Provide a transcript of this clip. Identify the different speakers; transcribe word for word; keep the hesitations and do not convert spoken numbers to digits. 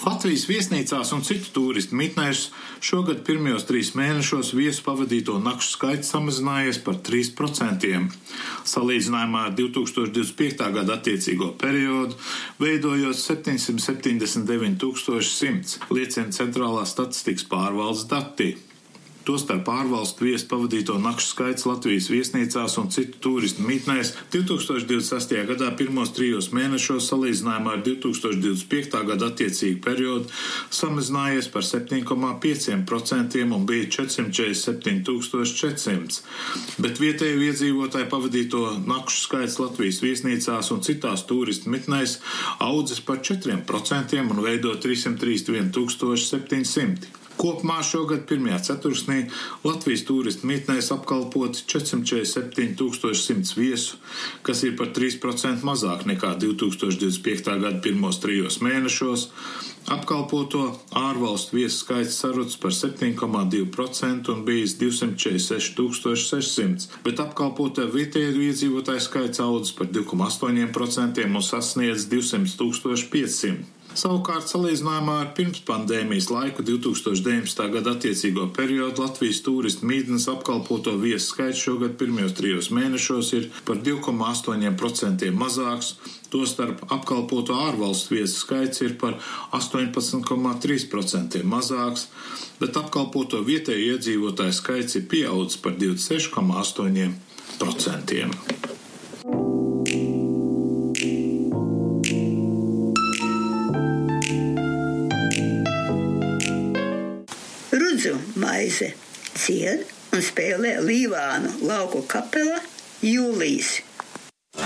Speaker 1: Latvijas viesnīcās un citu turistu mitnēs šogad pirmajos trīs mēnešos viesu pavadīto nakšu skaits samazinājies par trīs procentiem. Salīdzinājumā ar divtūkstoš divdesmit piektā gada attiecīgo periodu veidojot septiņsimt septiņdesmit deviņi tūkstoši simts, liecina Centrālās statistikas pārvaldes dati. Tostarp ārvalstu viesu pavadīto nakšu skaits Latvijas viesnīcās un citu turistu mitnēs divtūkstoš divdesmit sestajā gadā pirmos trijos mēnešos salīdzinājumā ar divtūkstoš divdesmit piektā gada attiecīgu periodu samazinājies par septiņi komā pieci procenti un bija četrsimt četrdesmit septiņi tūkstoši četri simti, bet vietēju iedzīvotāju pavadīto nakšu skaits Latvijas viesnīcās un citās turistu mitnēs audzis par četriem procentiem un veido trīssimt trīsdesmit viens tūkstoši septiņi simti. Kopumā šogad pirmajā ceturksnī Latvijas turistu mitnēs apkalpoti četrsimt četrdesmit septiņi tūkstoši simts viesu, kas ir par trīs procenti mazāk nekā divtūkstoš divdesmit piektā gada pirmos trijos mēnešos. Apkalpoto ārvalstu viesu skaits sarucis par septiņi komā divi procenti un bijis divsimt četrdesmit seši tūkstoši seši simti, bet apkalpoto vietēju iedzīvotāju skaits audzis par divi komā astoņi procenti un sasniedz divsimt tūkstoši pieci simti. Savukārt, salīdzinājumā ar pirmspandēmijas laiku divtūkstoš deviņpadsmitā gada attiecīgo periodu Latvijas turistu mītnes apkalpoto viesu skaits šogad pirmajos trijos mēnešos ir par divi komā astoņi procenti mazāks, tostarp apkalpoto ārvalstu viesu skaits ir par astoņpadsmit komā trīs procenti mazāks, bet apkalpoto vietēju iedzīvotāju skaits ir pieaudzis par divdesmit seši komā astoņi procenti.
Speaker 2: Rudzu maize dzied un spēlē Līvānu lauku kapela Jūlijas